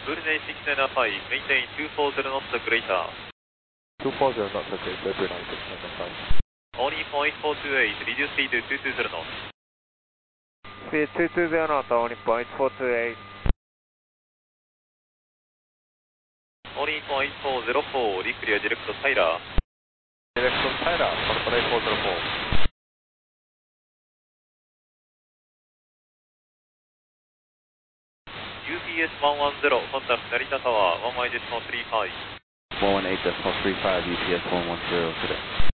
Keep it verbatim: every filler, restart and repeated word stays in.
Burney six nine five, maintain two four zero knots greater. two four zero knots, okay, so Burney six nine five. Only point four two eight, reduce speed to two two zero knots. Speed two two zero knots, only point four two eight. Only point four zero four, reclear direct Tyler. Direct Tyler, control four zero four. U P S one one zero, contact Narita Tower, one one eight decimal three five. one one eight decimal three five, U P S one one zero today.